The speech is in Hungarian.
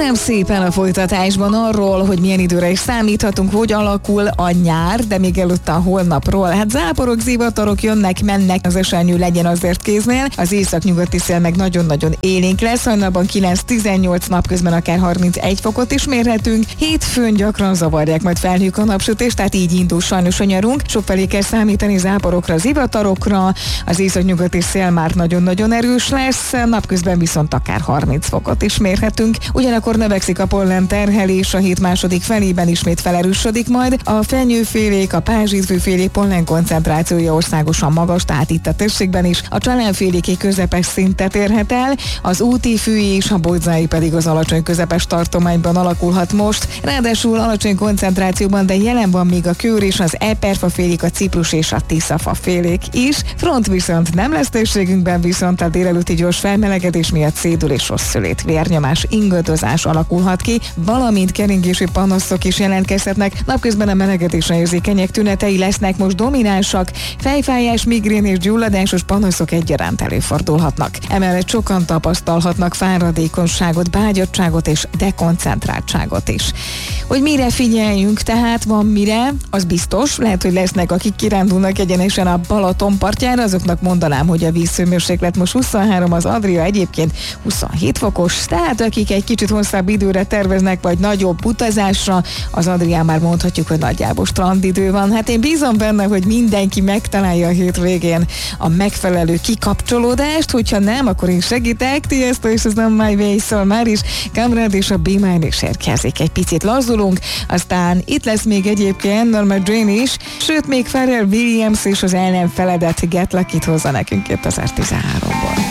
Kérem szépen a folytatásban arról, hogy milyen időre is számíthatunk, hogy alakul a nyár, de még előtte a holnapról. Hát záporok, zivatarok jönnek, mennek, az esernyő legyen azért kéznél. Az északnyugati szél meg nagyon-nagyon élénk lesz, hajnalban 9-18, napközben akár 31 fokot is mérhetünk. Hétfőn gyakran zavarják majd felhők a napsütést, tehát így indul sajnos a nyarunk. Sokfelé kell számítani záporokra, zivatarokra, az északnyugati szél már nagyon-nagyon erős lesz, napközben viszont akár 30 fokot is mérhetünk. Ugyanakkor növekszik a pollen terhelés, a hét második felében ismét felerősödik majd. A fenyőfélék, a pázsitfőfélék pollen koncentrációja országosan magas, tehát itt a térségben is. A csalánféléké közepes szintet érhet el, az útifű és a bodzái pedig az alacsony közepes tartományban alakulhat most. Ráadásul alacsony koncentrációban, de jelen van még a kőr és az eperfafélék, a ciprus és a tiszafafélék is. Front viszont nem lesz térségünkben, viszont a délelőtti gyors felmelegedés miatt szédül és rosszszülét, vérnyomás, ingadozás alakulhat ki, valamint keringési panaszok is jelentkezhetnek. Napközben a melegedésre érzékenyek tünetei lesznek most dominánsak, fejfájás, migrén és gyulladásos panaszok egyaránt előfordulhatnak. Emellett sokan tapasztalhatnak fáradékonyságot, bágyadottságot és dekoncentráltságot is. Hogy mire figyeljünk, tehát van mire, az biztos, lehet, hogy lesznek, akik kirándulnak egyenesen a Balaton partjára, azoknak mondanám, hogy a vízhőmérséklet most 23, az Adria egyébként 27 fokos, tehát akik egy kicsit hosszabb időre terveznek, vagy nagyobb utazásra, az Adrián már mondhatjuk, hogy nagyjából strandidő van. Hát én bízom benne, hogy mindenki megtalálja a hétvégén a megfelelő kikapcsolódást, hogyha nem, akkor én segítek. Tiesto és az nem My Way, szóval már is Kamrad és a Be Mine is érkezik. Egy picit lazzulunk, aztán itt lesz még egyébként Norma Jean is, sőt még Pharrell Williams és az el nem feledett Get Lucky-t hozza nekünk 2013-ból.